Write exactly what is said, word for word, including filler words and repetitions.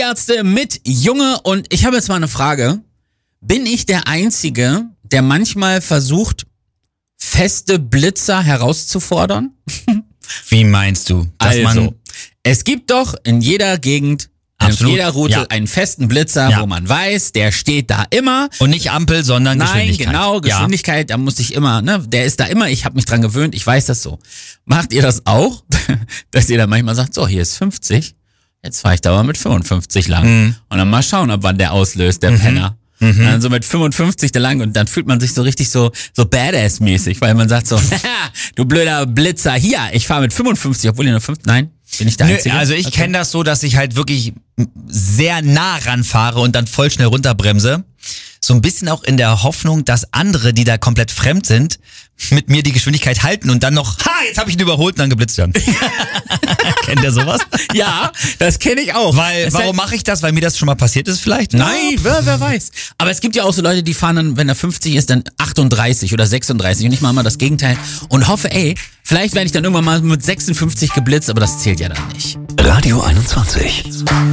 Tierärzte mit Junge und ich habe jetzt mal eine Frage. Bin ich der Einzige, der manchmal versucht, feste Blitzer herauszufordern? Wie meinst du? Dass Also, man es gibt doch in jeder Gegend, Absolut, in jeder Route ja. einen festen Blitzer, Ja. wo man weiß, der steht da immer. und nicht Ampel, sondern Nein, Geschwindigkeit. genau, Geschwindigkeit, da muss ich immer, ne, der ist da immer, ich habe mich dran gewöhnt, ich weiß das so. Macht ihr das auch, dass ihr dann manchmal sagt, so, hier ist fünfzig, jetzt fahre ich da aber mit fünfundfünfzig lang Mhm. und dann mal schauen, ab wann der auslöst, der Penner. Und dann so mit fünfundfünfzig da lang und dann fühlt man sich so richtig so so Badass-mäßig, weil man sagt so, du blöder Blitzer, hier, ich fahre mit fünfundfünfzig, obwohl ihr nur fünf, nein, bin ich der Nö, Einzige? also ich Okay. kenne das so, dass ich halt wirklich sehr nah ranfahre und dann voll schnell runterbremse. So ein bisschen auch in der Hoffnung, dass andere, die da komplett fremd sind, mit mir die Geschwindigkeit halten und dann noch, ha, jetzt habe ich ihn überholt und dann geblitzt werden. Kennt ihr sowas? Ja, das kenne ich auch. Weil, Es warum halt- mache ich das? Weil mir das schon mal passiert ist vielleicht? Nein, wer, wer weiß. Aber es gibt ja auch so Leute, die fahren dann, wenn er fünfzig ist, dann achtunddreißig oder sechsunddreißig und ich mache mal das Gegenteil und hoffe, ey, vielleicht werde ich dann irgendwann mal mit sechsundfünfzig geblitzt, aber das zählt ja dann nicht. Radio einundzwanzig.